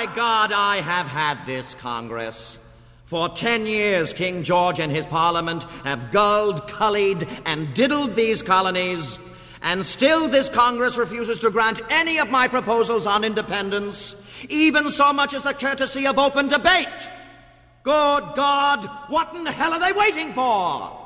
by God, I have had this Congress. For 10 years, King George and his Parliament have gulled, cullied, and diddled these colonies, and still this Congress refuses to grant any of my proposals on independence, even so much as the courtesy of open debate. Good God, what in hell are they waiting for?